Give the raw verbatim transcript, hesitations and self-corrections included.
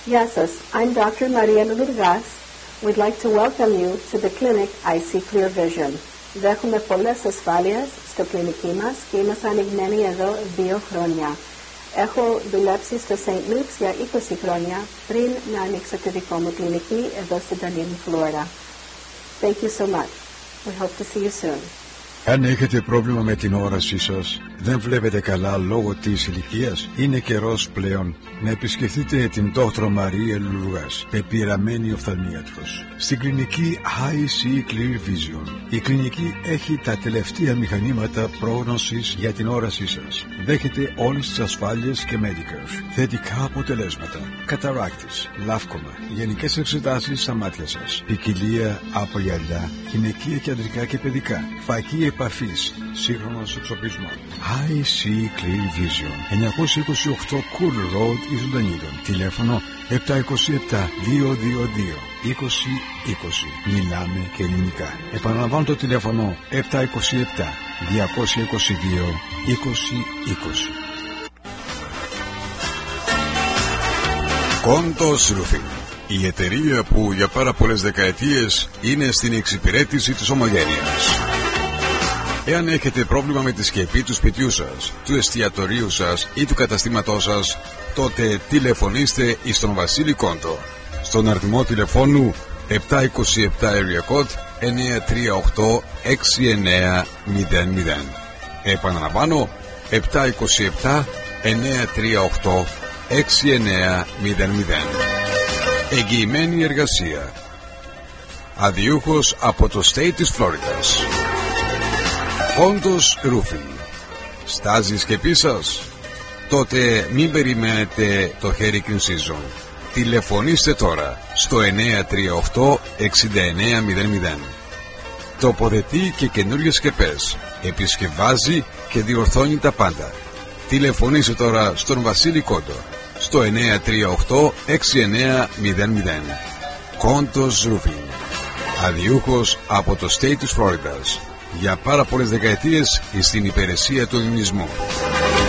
Γεια σας, I'm Doctor Maria Lourgas. We'd like to welcome you to the clinic I See Clear Vision. Δέχομαι πολλές ασφάλειες στο κλινική μας και είμαστε ανοιγμένοι εδώ δύο χρόνια. Έχω δουλέψει στο Saint Luke's για είκοσι χρόνια πριν να ανοίξω τη δικό μου κλινική εδώ στην Dunedin, Florida. Thank you so much. We hope to see you soon. Αν έχετε πρόβλημα με την όρασή σας, δεν βλέπετε καλά λόγω της ηλικίας, είναι καιρός πλέον να επισκεφτείτε την Δόκτωρο Μαρία Λουργάς, πεπειραμένη οφθαλμίατρος. Στην κλινική I See Clear Vision, η κλινική έχει τα τελευταία μηχανήματα πρόγνωσης για την όρασή σας. Δέχεται όλες τις ασφάλειες και medicals, θετικά αποτελέσματα, καταράκτης, λάφκομα, γενικές εξετάσεις στα μάτια σας, ποικιλία από γυαλιά, γυναικεία και αντρικά και παιδικά, φακή επαφής, σύγχρονος εξοπλισμός. I See Clear Vision, εννιακόσια είκοσι οκτώ Cool Road, East Dunedin. Τηλέφωνο επτά είκοσι επτά δύο δύο δύο είκοσι είκοσι. Μιλάμε και ελληνικά. Επαναλαμβάνω το τηλέφωνο επτά είκοσι επτά διακόσια είκοσι δύο είκοσι είκοσι. Κόντος Roofing, η εταιρεία που για πάρα πολλές δεκαετίες είναι στην εξυπηρέτηση της ομογένειας. Εάν έχετε πρόβλημα με τη σκεπή του σπιτιού σας, του εστιατορίου σας ή του καταστήματός σας, τότε τηλεφωνήστε εις τον Βασίλη Κόντο στον αριθμό τηλεφώνου επτά είκοσι επτά area code εννιά τρία οκτώ έξι εννιά μηδέν μηδέν. Επαναλαμβάνω, επτά είκοσι επτά εννιά τρία οκτώ έξι εννιά μηδέν μηδέν. Εγγυημένη εργασία. Αδιούχος από το state της Φλόριδας. Κόντος Roofing. Στάζει σκεπή σας? Τότε μην περιμένετε το hurricane season. Τηλεφωνήστε τώρα στο εννιά τρία οκτώ έξι εννιά μηδέν μηδέν. Τοποθετεί και καινούριες σκεπές, επισκευάζει και διορθώνει τα πάντα. Τηλεφωνήστε τώρα στον Βασίλη Κόντο στο εννιά τρία οκτώ έξι εννιά μηδέν μηδέν. Κόντος Roofing. Αδιούχος από το state της Φλόριδας. Για πάρα πολλές δεκαετίες στην υπηρεσία του ελληνισμού.